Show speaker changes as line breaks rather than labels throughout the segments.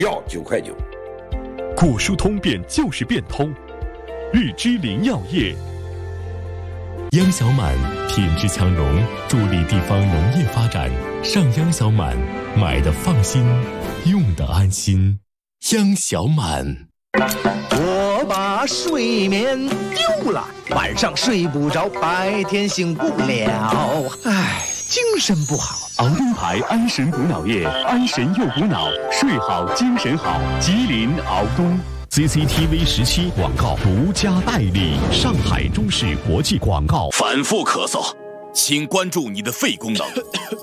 要9块9。
果蔬通便就是变通，日之林药业。央小满品质强农，助力地方农业发展。上央小满，买的放心，用的安心。央小满。
我把睡眠丢了，晚上睡不着，白天醒不了，唉，精神不好。
熬东牌安神补脑液，安神又补脑，睡好精神好。吉林熬东。CCTV 17广告独家代理，上海中视国际广告。
反复咳嗽，请关注你的肺功能。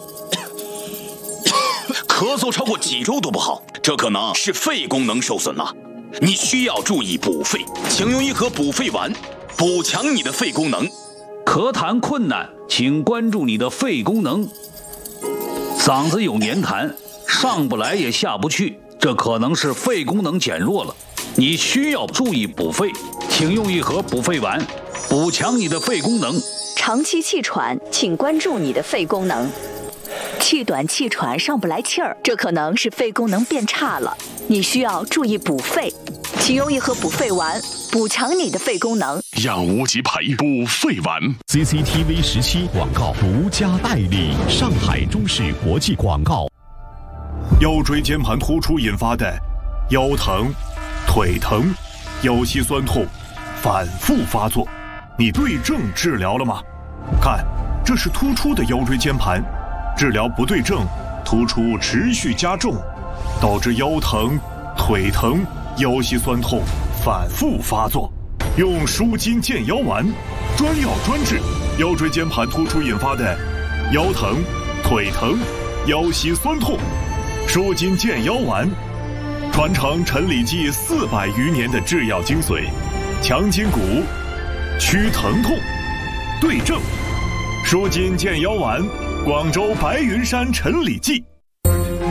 咳嗽超过几周都不好，这可能是肺功能受损了。你需要注意补肺，请用一盒补肺丸，补强你的肺功能。
咳痰困难，请关注你的肺功能。嗓子有黏痰，上不来也下不去，这可能是肺功能减弱了。你需要注意补肺，请用一盒补肺丸，补强你的肺功能。
长期气喘，请关注你的肺功能。气短气喘上不来气儿，这可能是肺功能变差了，你需要注意补肺，请用一盒补肺丸，补强你的肺功能。
养无极培补肺丸。CCTV 17广告独家代理，上海中视国际广告。
腰椎间盘突出引发的腰疼、腿疼、腰膝酸痛反复发作，你对症治疗了吗？看，这是突出的腰椎间盘，治疗不对症，突出持续加重，导致腰疼、腿疼、腰膝酸痛反复发作。用舒筋健腰丸，专药专治腰椎间盘突出引发的腰疼、腿疼、腰膝酸痛。舒筋健腰丸传承陈李济400余年的制药精髓，强筋骨，祛疼痛，对症。舒筋健腰丸，广州白云山陈李济。